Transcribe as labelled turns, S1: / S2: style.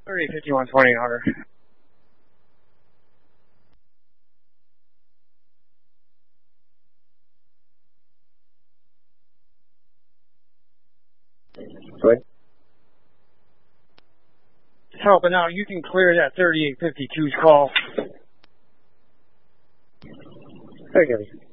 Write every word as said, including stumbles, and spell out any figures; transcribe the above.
S1: thirty fifty-one twenty order.
S2: Good.
S1: Helping out. You can clear that thirty-eight fifty-two's call.
S2: Very good.